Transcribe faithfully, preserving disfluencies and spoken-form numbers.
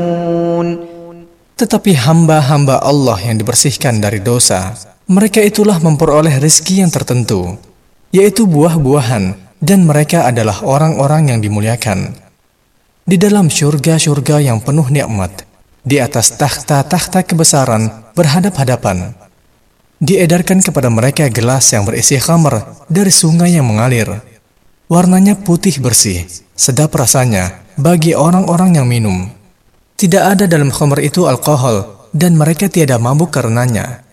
Tetapi hamba-hamba Allah yang dibersihkan dari dosa, mereka itulah memperoleh rezeki yang tertentu, yaitu buah-buahan, dan mereka adalah orang-orang yang dimuliakan. Di dalam syurga-syurga yang penuh nikmat, di atas takhta-takhta kebesaran berhadap-hadapan, diedarkan kepada mereka gelas yang berisi khamr dari sungai yang mengalir. Warnanya putih bersih, sedap rasanya bagi orang-orang yang minum. Tidak ada dalam khamr itu alkohol, dan mereka tiada mabuk karenanya.